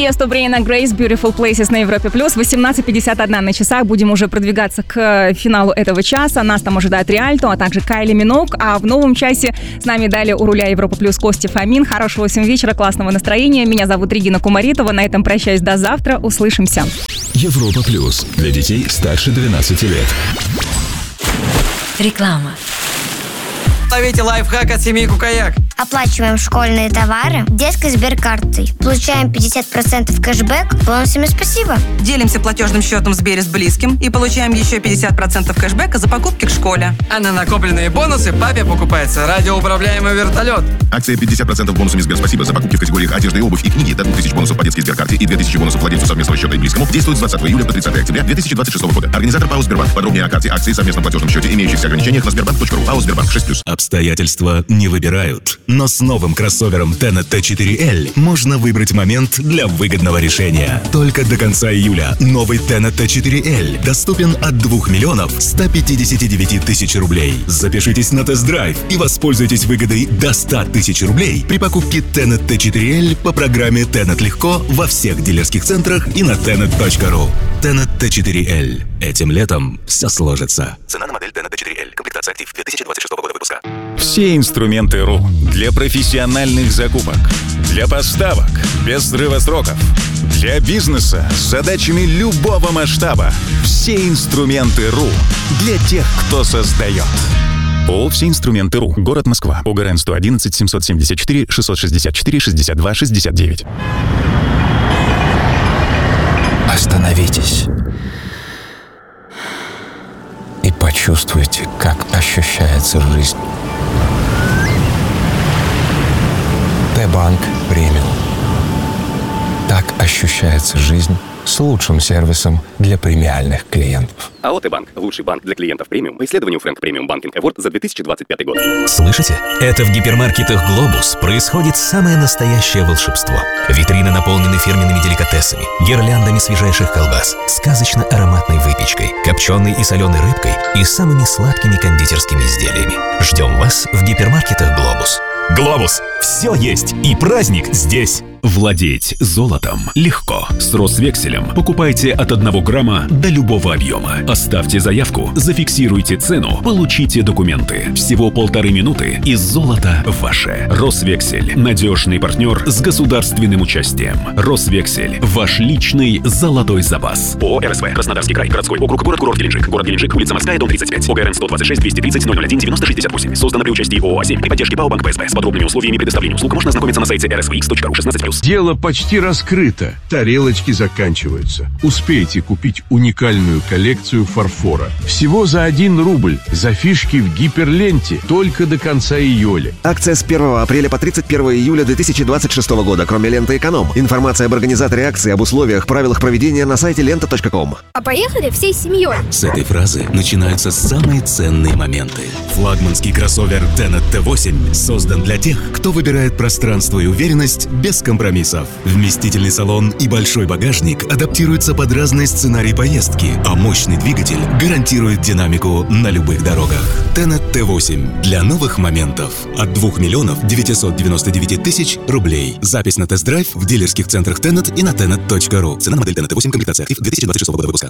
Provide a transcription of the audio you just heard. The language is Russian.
Тиесто, Брейна Грейс, Beautiful Places на Европе+. 18:51 на часах. Будем уже продвигаться к финалу этого часа. Нас там ожидает Риальто, а также Кайли Миноуг. А в новом часе с нами далее у руля Европа+, Костя Фомин. Хорошего всем вечера, классного настроения. Меня зовут Регина Кумаритова. На этом прощаюсь до завтра. Услышимся. Европа+, для детей старше 12 лет. Реклама. Ловите лайфхак от семьи Кукаяк. Оплачиваем школьные товары детской сберкартой. Получаем 50% кэшбэк бонусами «Спасибо». Делимся платежным счетом в Сбере с близким и получаем еще 50% кэшбэка за покупки к школе. А на накопленные бонусы папе покупается радиоуправляемый вертолет. Акция 50% бонусами Сбер «Спасибо» за покупки в категориях одежда и обувь и книги до 2000 бонусов по детской сберкарте и 2000 бонусов владельцу совместного счета и близкому действует с 20 июля по 30 октября 2026 года. Организатор ПАО «Сбербанк». Подробнее о карте акции, совместном платежном счете, имеющихся ограничениях на sberbank.ru. ПАО «Сбербанк» 6+. Обстоятельства не выбирают. Но с новым кроссовером Tenet T4L можно выбрать момент для выгодного решения. Только до конца июля новый Tenet T4L доступен от 2 159 000 рублей. Запишитесь на тест-драйв и воспользуйтесь выгодой до 100 000 рублей при покупке Tenet T4L по программе Tenet Легко во всех дилерских центрах и на tenet.ru. Tenet T4L. Этим летом все сложится. Цена на модель Tenet T4L. Комплектация актив 2026 года выпуска. Все инструменты РУ для профессиональных закупок, для поставок без срыва сроков, для бизнеса с задачами любого масштаба. Все инструменты РУ для тех, кто создает. ООО «Все инструменты РУ». Город Москва. ОГРН 111 774 664 62 69. Остановитесь и почувствуйте, как ощущается жизнь. Т-банк премиум. Так ощущается жизнь с лучшим сервисом для премиальных клиентов. АО «Т-банк» – лучший банк для клиентов премиум по исследованию Frank Premium Banking Award за 2025 год. Слышите? Это в гипермаркетах «Глобус» происходит самое настоящее волшебство. Витрины наполнены фирменными деликатесами, гирляндами свежайших колбас, сказочно-ароматной выпечкой, копченой и соленой рыбкой и самыми сладкими кондитерскими изделиями. Ждем вас в гипермаркетах «Глобус». «Глобус» – все есть, и праздник здесь. Владеть золотом легко. С Росвекселем покупайте от 1 грамма до любого объема. Оставьте заявку, зафиксируйте цену, получите документы. Всего 1,5 минуты, и золото ваше. Росвексель – надежный партнер с государственным участием. Росвексель – ваш личный золотой запас. ООО «РСВ», Краснодарский край, городской округ, город Геленджик. Город Геленджик, улица Морская, дом 35. ОГРН 126 230 001 9068. Создано при участии ООО «А7» при поддержке ПАО «Банк ПСБ». С подробными условиями предоставления услуг можно ознакомиться на сайте rsvx.ru 16+. Дело почти раскрыто. Тарелочки заканчиваются. Успейте купить уникальную коллекцию фарфора. Всего за 1 рубль. За фишки в гиперленте. Только до конца июля. Акция с 1 апреля по 31 июля 2026 года. Кроме ленты «Эконом». Информация об организаторе акции, об условиях, правилах проведения на сайте lenta.com. А поехали всей семьей. С этой фразы начинаются самые ценные моменты. Флагманский кроссовер Tenet T8 создан для тех, кто выбирает пространство и уверенность без компромиссов. Вместительный салон и большой багажник адаптируются под разные сценарии поездки, а мощный двигатель гарантирует динамику на любых дорогах. Tenet T8 для новых моментов от 2 999 000 рублей. Запись на тест-драйв в дилерских центрах Tenet и на tenet.ru. Цена на модель Tenet T8, комплектация актив 2026 года выпуска.